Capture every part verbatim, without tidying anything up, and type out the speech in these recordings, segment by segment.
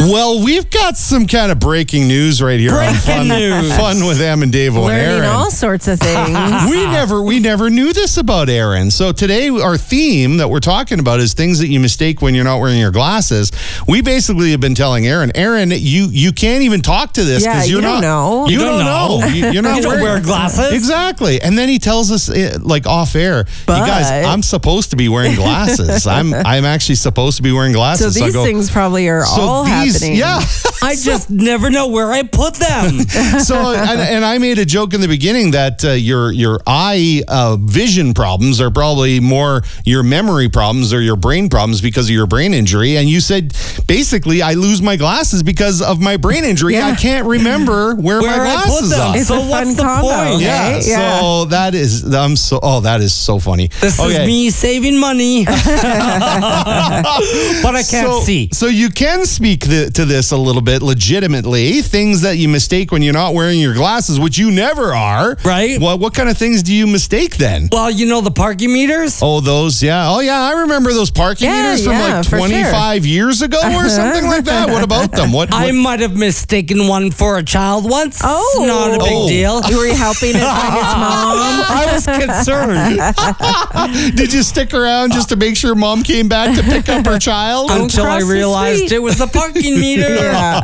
Well, we've got some kind of breaking news right here. Breaking on fun, news. Fun with Em and Dave and Learning Aaron. all sorts of things. we never we never knew this about Aaron. So today our theme that we're talking about is things that you mistake when you're not wearing your glasses. We basically have been telling Aaron, Aaron, you you can't even talk to this Yeah, because you're you not don't know. You, You don't don't know. know. You, you're not You don't wearing wear glasses. Exactly. And then he tells us eh, like off air, But- you guys, I'm supposed to be wearing glasses. I'm I'm actually supposed to be wearing So glasses. these I go, things probably are so all these, happening. Yeah. I just never know where I put them. So, and, and I made a joke in the beginning that uh, your your eye uh, vision problems are probably more your memory problems or your brain problems because of your brain injury. And you said, basically, I lose my glasses because of my brain injury. Yeah. I can't remember where, Where my I put glasses them. are. It's So a what's fun the combo. point? Yeah, right? Yeah. so that is, I'm so, oh, that is so funny. This Okay. is me saving money. But I can't so, see. So you can speak the, to this a little bit legitimately. Things that you mistake when you're not wearing your glasses, which you never are. Right. Well, what kind of things do you mistake then? Well, you know the parking meters? Oh, those, yeah. Oh, yeah. I remember those parking Yeah, meters from yeah, like for twenty-five years ago or something like that. What about them? What? I what might have mistaken one for a child once. Oh. Not a big Oh. deal. You were helping it find its mom. I was concerned did you stick around just to make sure mom came back to pick up her child? until I cross the realized street. it was a parking meter.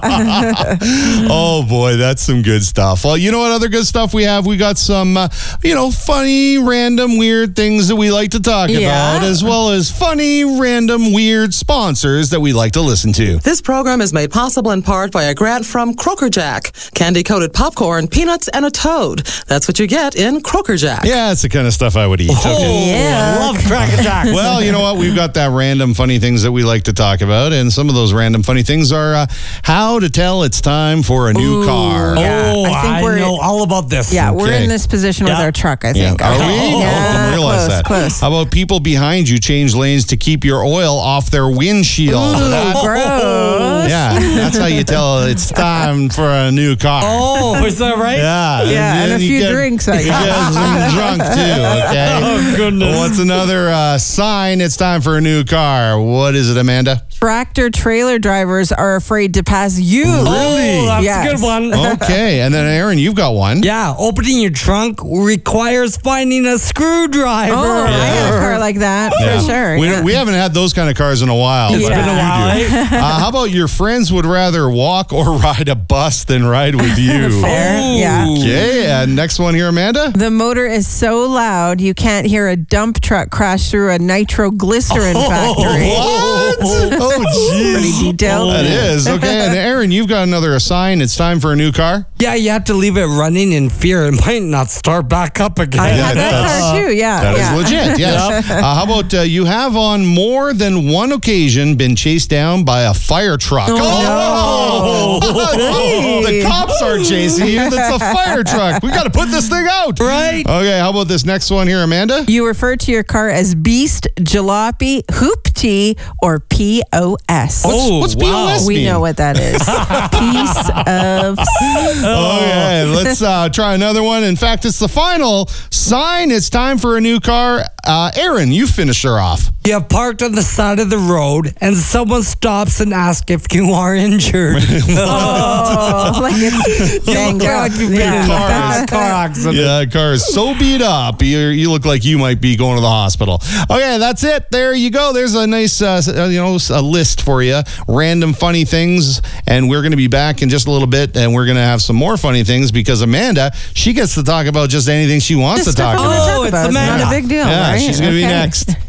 Oh boy, that's some good stuff. Well, you know what other good stuff we have? We got some, uh, you know, funny, random, weird things that we like to talk Yeah. about, as well as funny, random, weird sponsors that we like to listen to. This program is made possible in part by a grant from Croaker Jack. Candy-coated popcorn, peanuts, and a toad. That's what you get in Croaker Jack. Yeah, it's the kind of stuff I would eat. Oh, Okay. Yeah. I love Cracker Jack. Well, you know what? We've got that random funny things that we like to talk about, and some of those random funny things are uh, how to tell it's time for a new Ooh, car. yeah. Oh, I think I, we're- know all about this. Yeah, we're Okay. in this position with Yeah. our truck, I Yeah. think. Are we? Oh, Yeah, I didn't realize close, that. close. How about people behind you change lanes to keep your oil off their windshield? Ooh, That- gross. yeah, that's how you tell it's time for a new car. Oh, is that right? Yeah, Yeah, and then a you few get- drinks, I You guess. get some drunk too. Okay. Oh, goodness. What's another uh, sign? It's time for a new car. What is it, Amanda? Tractor trailer drivers are afraid to pass you. Really? Oh, that's Yes. a good one. Okay, and then Aaron, you've got one. Yeah, opening your trunk requires finding a screwdriver. Oh, I had a car like that Yeah. for sure. We, yeah. don't, we haven't had those kind of cars in a while. It's but been a you while, do. eh? Uh, how about your friends would rather walk or ride a bus than ride with you? Fair. Oh. Yeah. Okay, and next one here, Amanda. The motor is so loud you can't hear a dump truck crash through a nitroglycerin factory. What? Oh, Pretty jeez. detailed. That is. Okay, and Aaron, you've got another sign. It's time for a new car. Yeah, you have to leave it running in fear. It might not start back up again. I Yeah, had that that's- car too. Yeah. That is yeah. legit, yes. Uh, how about uh, you have on more than one occasion been chased down by a fire truck? Oh, Oh, the cops are chasing you. That's a fire truck. We got to put this thing out. Right? Okay, how about this next one here, Amanda? You refer to your car as Beast, Jalopy, Hoopty, or P O S. Oh, What's wow. P O S We mean? know what that is. Piece of. Okay, let's uh, try another one. In fact, it's the final sign. It's time for a new car. Uh, Aaron, you finish her off. You're parked on the side of the road and someone stops and asks if you are injured. Oh, like it's banged look up. like you've been Yeah. in a car accident. Yeah, the car is so beat up. You you look like you might be going to the hospital. Okay, that's it. There you go. There's a nice, uh, you know, a list for you. Random funny things. And we're going to be back in just a little bit, and we're going to have some more funny things because Amanda, she gets to talk about just anything she wants Just to talk stuff I wanna about. talk Oh, it's about. It's not Amanda. a big deal, Yeah, right? she's going to be Okay. next.